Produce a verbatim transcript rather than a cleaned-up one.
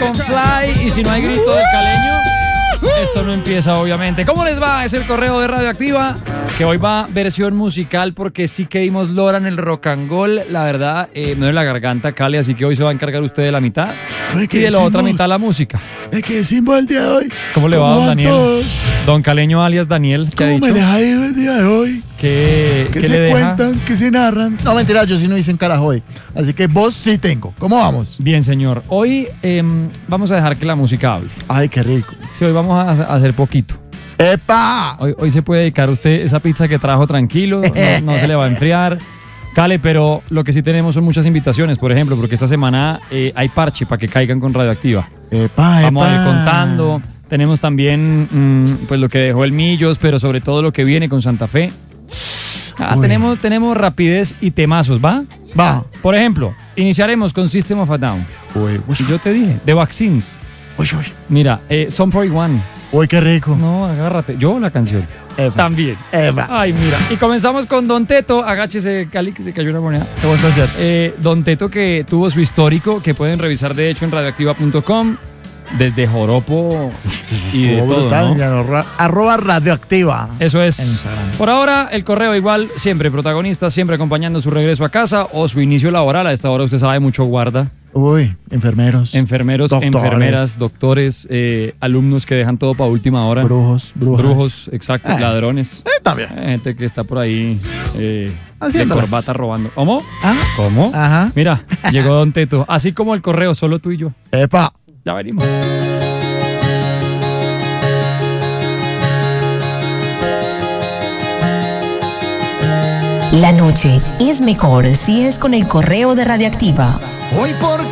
con Fly, y si no hay grito del caleño, esto no empieza, obviamente. ¿Cómo les va? Es el correo de Radioactiva, que hoy va versión musical porque sí que dimos lora en el rock and roll. La verdad, eh, me duele la garganta, Cali, así que hoy se va a encargar usted de la mitad y de la otra mitad la música. ¿De qué decimos el día de hoy? ¿Cómo le va, don Daniel? Todos? Don Caleño alias Daniel, ¿qué ha dicho? ¿Cómo me les ha ido el día de hoy? ¿Qué, ¿Qué ¿qué se le cuentan? ¿Qué se narran? No, mentira, yo sí no hice en carajo hoy. Así que vos sí tengo. ¿Cómo vamos? Bien, señor. Hoy eh, vamos a dejar que la música hable. Ay, qué rico. Sí, hoy vamos a, a hacer poquito. ¡Epa! Hoy, hoy se puede dedicar usted esa pizza que trajo tranquilo, no, no se le va a enfriar. Cale, pero lo que sí tenemos son muchas invitaciones, por ejemplo, porque esta semana eh, hay parche para que caigan con Radioactiva. ¡Epa, Vamos epa! a ir contando. Tenemos también mmm, pues lo que dejó el Millos, pero sobre todo lo que viene con Santa Fe. Ah, tenemos, tenemos rapidez y temazos, ¿va? Va. Por ejemplo, iniciaremos con System of a Down. Uy, uy, Yo te dije, The Vaccines. uy, uy. Mira, eh, Sum cuarenta y uno. Uy, qué rico. No, agárrate. Yo la canción. Eva. También. Eva. Ay, mira. Y comenzamos con Don Teto. Agáchese, Cali, que se cayó una moneda. Qué buen concierto. Eh, Don Teto, que tuvo su histórico, que pueden revisar de hecho en radioactiva punto com. Desde joropo y de todo, brutal, ¿no? arroba, arroba Radioactiva. Eso es. Instagram. Por ahora, el correo igual, siempre protagonista, siempre acompañando su regreso a casa o su inicio laboral. A esta hora usted sabe, mucho guarda. Uy, enfermeros. Enfermeros, Doctores. enfermeras, doctores, eh, alumnos que dejan todo para última hora. Brujos, brujas. Brujos, exacto, Eh. ladrones. Eh, también. Eh, gente que está por ahí eh, de Haciéndolas. corbata robando. ¿Cómo? Ah, ¿Cómo? Ajá. Mira, llegó Don Teto. Así como el correo, solo tú y yo. Epa. Ya venimos. La noche es mejor si es con el correo de Radioactiva. Hoy por